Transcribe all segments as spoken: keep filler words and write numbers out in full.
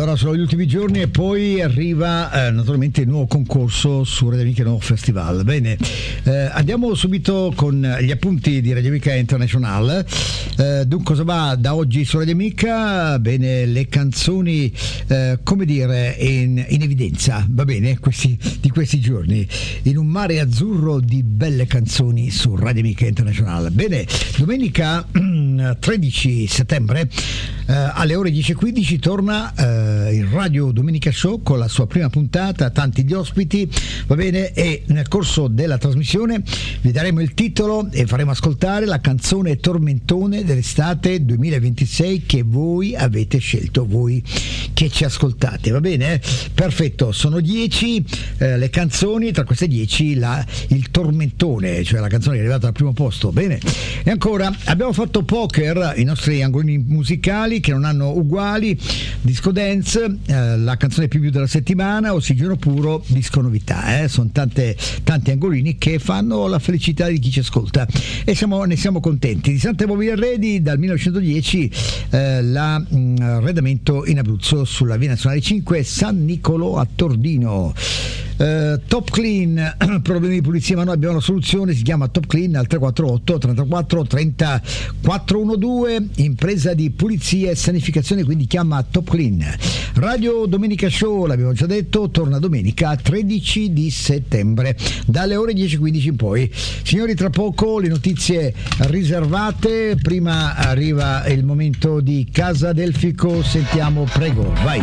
Allora, sono gli ultimi giorni e poi arriva eh, naturalmente il nuovo concorso su Radio Amica, il nuovo festival. Bene, eh, andiamo subito con gli appunti di Radio Amica International. Eh, dunque, cosa va da oggi su Radio Amica? Bene, le canzoni, eh, come dire, in, in evidenza, va bene, questi, di questi giorni, in un mare azzurro di belle canzoni su Radio Amica International. Bene, domenica tredici settembre eh, alle ore dieci e quindici torna eh, il Radio Domenica Show con la sua prima puntata, tanti gli ospiti, va bene, e nel corso della trasmissione vi daremo il titolo e faremo ascoltare la canzone tormentone dell'estate duemilaventisei che voi avete scelto, voi che ci ascoltate, va bene? Perfetto, sono dieci eh, le canzoni, tra queste dieci la, il tormentone, cioè la canzone che è arrivata al primo posto, bene? E ancora abbiamo fatto poker, i nostri angolini musicali che non hanno uguali, disco dance, eh, la canzone più più della settimana, ossigeno puro, disco novità, eh? Sono tante, tanti angolini che fanno la felicità di chi ci ascolta e siamo, ne siamo contenti. Di Santa Mobile Redi dal millenovecentodieci eh, l'arredamento in Abruzzo sulla via nazionale cinque San Niccolò a Tordino. Uh, Top Clean, problemi di pulizia ma noi abbiamo la soluzione, si chiama Top Clean al tre quattro otto trentaquattro trenta quattrocentododici, impresa di pulizia e sanificazione, quindi chiama Top Clean. Radio Domenica Show, l'abbiamo già detto, torna domenica tredici di settembre dalle ore dieci e quindici in poi. Signori, tra poco le notizie riservate, prima arriva il momento di Casa Delfico, sentiamo, prego, vai.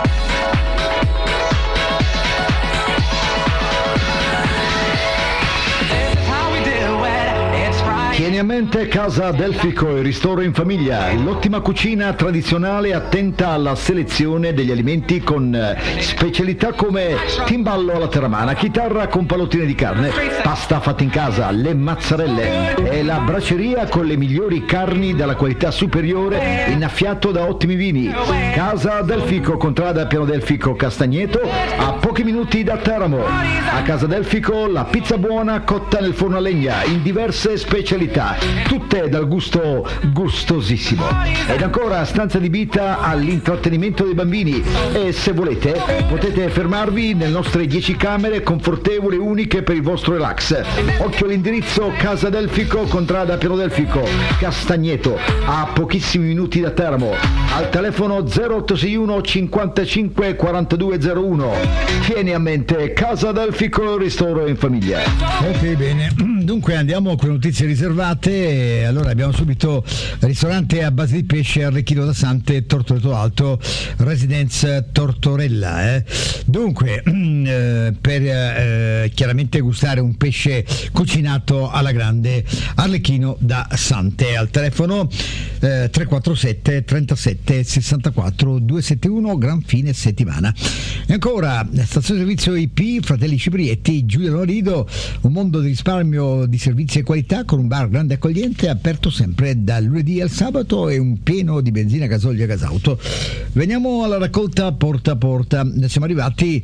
Tieni a mente Casa Delfico, il ristoro in famiglia, l'ottima cucina tradizionale attenta alla selezione degli alimenti con specialità come timballo alla terramana, chitarra con pallottine di carne, pasta fatta in casa, le mazzarelle e la braceria con le migliori carni dalla qualità superiore, innaffiato da ottimi vini. Casa Delfico, contrada Piano Delfico Castagneto, a pochi minuti da Teramo. A Casa Delfico la pizza buona cotta nel forno a legna in diverse specialità, tutte dal gusto gustosissimo. Ed ancora stanza adibita all'intrattenimento dei bambini e se volete potete fermarvi nelle nostre dieci camere confortevoli e uniche per il vostro relax. Occhio all'indirizzo: Casa Delfico, contrada Piano Delfico Castagneto, a pochissimi minuti da Teramo, al telefono zero otto sei uno cinquantacinque quarantadue zero uno. Tieni a mente Casa Delfico, ristoro in famiglia. Ok, bene, dunque andiamo con le notizie riservate. Allora abbiamo subito ristorante a base di pesce Arlecchino da Sante, Tortoreto Alto, Residence Tortorella, eh. Dunque eh, per eh, chiaramente gustare un pesce cucinato alla grande, Arlecchino da Sante, al telefono eh, tre quattro sette trentasette sessantaquattro duecentosettantuno, gran fine settimana. E ancora stazione di servizio I P Fratelli Ciprietti, Giuliano Rido, un mondo di risparmio, di servizi e qualità, con un bar grande accogliente, aperto sempre dal lunedì al sabato e un pieno di benzina, gasolio e gasauto. Veniamo alla raccolta porta a porta. Siamo arrivati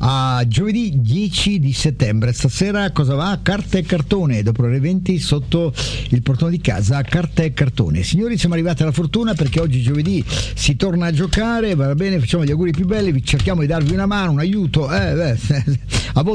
a giovedì dieci di settembre. Stasera cosa va? Carta e cartone, dopo le ore venti sotto il portone di casa, carta e cartone. Signori, siamo arrivati alla fortuna perché oggi giovedì si torna a giocare, va bene, facciamo gli auguri più belli, vi cerchiamo di darvi una mano, un aiuto, eh, beh, a voi